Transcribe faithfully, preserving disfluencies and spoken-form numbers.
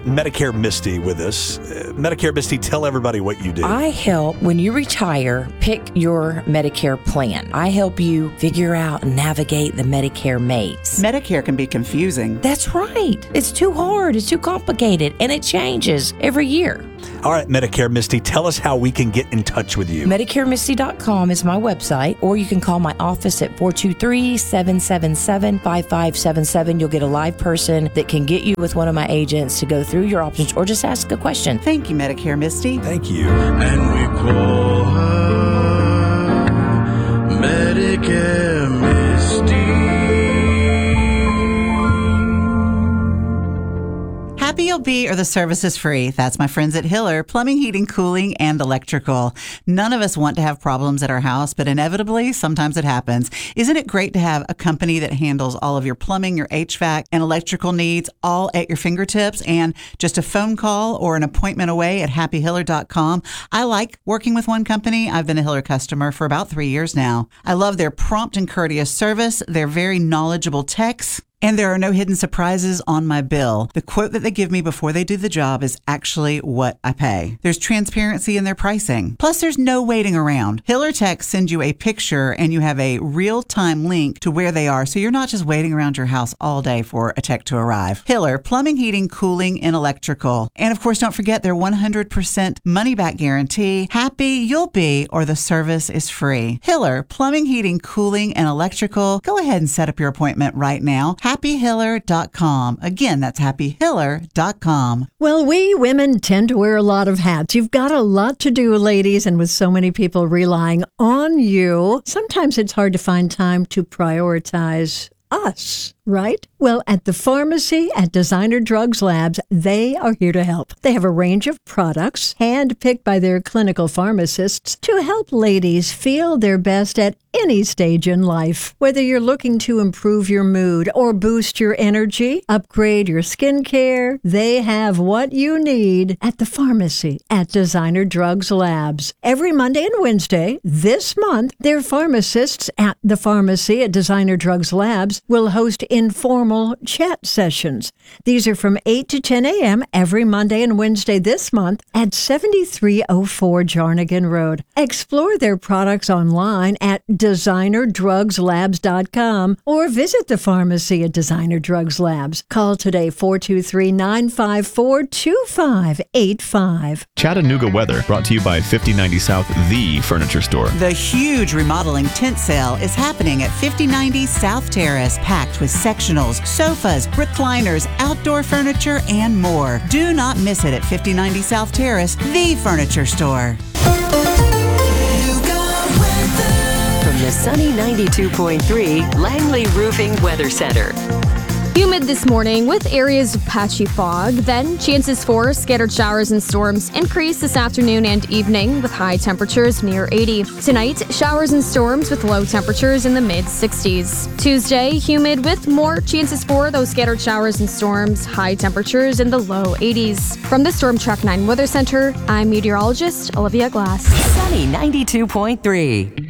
Medicare Misty with us. Uh, Medicare Misty, tell everybody what you do. I help, when you retire, pick your Medicare plan. I help you figure out and navigate the Medicare maze. Medicare can be confusing. That's right. It's too hard. It's too complicated. And it changes every year. All right, Medicare Misty, tell us how we can get in touch with you. Medicare Misty dot com is my website, or you can call my office at four two three, seven seven seven, five five seven seven. You'll get a live person that can get you with one of my agents to go through your options or just ask a question. Thank you, Medicare Misty. Thank you. And we call her Medicare Misty. Happy you'll be or the service is free. That's my friends at Hiller Plumbing, Heating, Cooling, and Electrical. None of us want to have problems at our house, but inevitably, sometimes it happens. Isn't it great to have a company that handles all of your plumbing, your H V A C, and electrical needs all at your fingertips and just a phone call or an appointment away at happy hiller dot com? I like working with one company. I've been a Hiller customer for about three years now. I love their prompt and courteous service, their very knowledgeable techs, and there are no hidden surprises on my bill. The quote that they give me before they do the job is actually what I pay. There's transparency in their pricing. Plus, there's no waiting around. Hiller Tech sends you a picture and you have a real-time link to where they are, so you're not just waiting around your house all day for a tech to arrive. Hiller, plumbing, heating, cooling, and electrical. And of course, don't forget their one hundred percent money-back guarantee. Happy you'll be or the service is free. Hiller, plumbing, heating, cooling, and electrical. Go ahead and set up your appointment right now. happy hiller dot com. Again, that's happy hiller dot com. Well, we women tend to wear a lot of hats. You've got a lot to do, ladies, and with so many people relying on you, sometimes it's hard to find time to prioritize us, right? Well, at the pharmacy at Designer Drugs Labs, they are here to help. They have a range of products handpicked by their clinical pharmacists to help ladies feel their best at any stage in life. Whether you're looking to improve your mood or boost your energy, upgrade your skincare, they have what you need at the pharmacy at Designer Drugs Labs. Every Monday and Wednesday this month, their pharmacists at the pharmacy at Designer Drugs Labs will host informal chat sessions. These are from eight to ten a.m. every Monday and Wednesday this month at seventy-three oh four Jarnigan Road. Explore their products online at designer drugs labs dot com or visit the pharmacy at Designer Drugs Labs. Call today four two three, nine five four, two five eight five. Chattanooga weather brought to you by fifty ninety South, the furniture store. The huge remodeling tent sale is happening at fifty ninety South Terrace, packed with sectionals, sofas, recliners, outdoor furniture, and more. Do not miss it at fifty ninety South Terrace, the furniture store. From the sunny ninety-two point three Langley Roofing Weather Center. Humid this morning with areas of patchy fog. Then chances for scattered showers and storms increase this afternoon and evening with high temperatures near eighty. Tonight, showers and storms with low temperatures in the mid sixties. Tuesday, humid with more chances for those scattered showers and storms, high temperatures in the low eighties. From the Storm Track nine Weather Center, I'm meteorologist Olivia Glass. Sunny ninety-two point three.